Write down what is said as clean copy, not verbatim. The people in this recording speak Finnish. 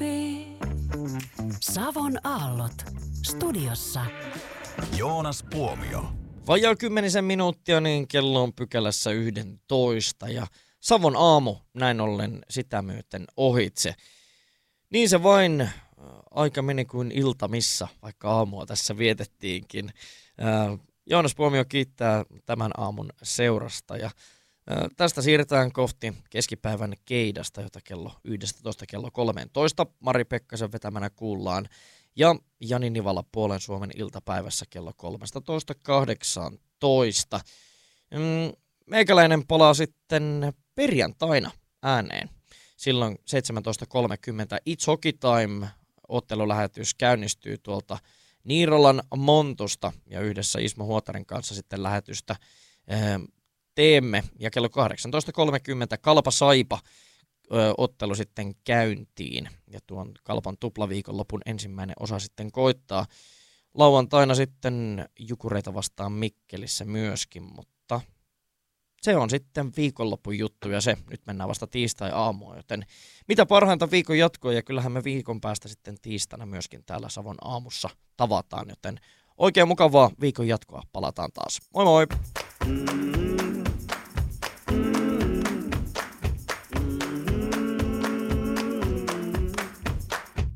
Savon aallot. Studiossa Joonas Puomio. Vajaa 10 minuuttia, niin kello on pykälässä 11 ja Savon aamu näin ollen sitä myöten ohitse. Niin se vain aika meni kuin iltamissa, vaikka aamua tässä vietettiinkin. Joonas Puomio kiittää tämän aamun seurasta ja tästä siirretään kohti keskipäivän keidasta, jota kello 11 kello 13 Mari Pekkasen vetämänä kuullaan. Ja Jani Nivala Puolen Suomen iltapäivässä kello 13.18. Meikäläinen palaa sitten perjantaina ääneen. Silloin 17.30 It's Hockey Time -ottelulähetys käynnistyy tuolta Niirolan Montusta ja yhdessä Ismo Huotaren kanssa sitten lähetystä teemme. Ja kello 18.30 Kalpa Saipa ottelu sitten käyntiin ja tuon Kalpan tuplaviikonlopun ensimmäinen osa sitten koittaa. Lauantaina sitten Jukureita vastaan Mikkelissä myöskin, mutta se on sitten viikonlopun juttu ja se nyt mennään vasta tiistai-aamua, joten mitä parhainta viikon jatkoa ja kyllähän me viikon päästä sitten tiistaina myöskin täällä Savon aamussa tavataan, joten oikein mukavaa viikon jatkoa, palataan taas. Moi moi!